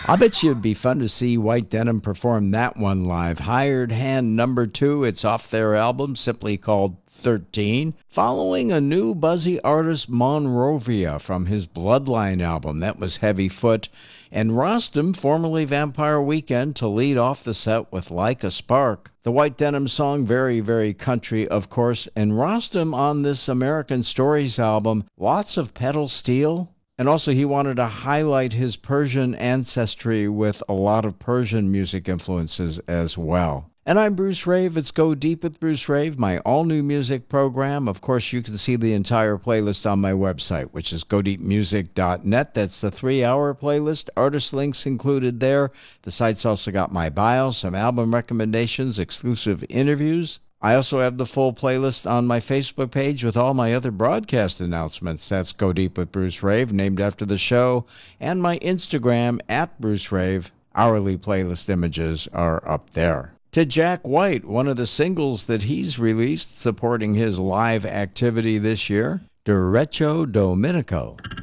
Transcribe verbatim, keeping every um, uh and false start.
I bet you it'd be fun to see White Denim perform that one live. Hired Hand number two, it's off their album, simply called thirteen, following a new buzzy artist, Monrovia, from his Bloodline album. That was Heavy Foot. And Rostam, formerly Vampire Weekend, to lead off the set with Like a Spark. The White Denim song, very, very country, of course. And Rostam on this American Stories album, lots of pedal steel. And also he wanted to highlight his Persian ancestry with a lot of Persian music influences as well. And I'm Bruce Rave. It's Go Deep with Bruce Rave, my all-new music program. Of course, you can see the entire playlist on my website, which is go deep music dot net. That's the three-hour playlist. Artist links included there. The site's also got my bio, some album recommendations, exclusive interviews. I also have the full playlist on my Facebook page with all my other broadcast announcements. That's Go Deep with Bruce Rave, named after the show, and my Instagram, at Bruce Rave. Hourly playlist images are up there. To Jack White, one of the singles that he's released supporting his live activity this year, Derecho Dominico.